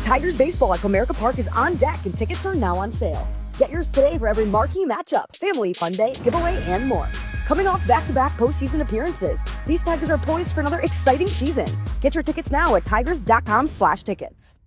Tigers baseball at Comerica Park is on deck and tickets are now on sale. Get yours today for every marquee matchup, family fun day, giveaway, and more. Coming off back-to-back postseason appearances, these Tigers are poised for another exciting season. Get your tickets now at tigers.com/tickets.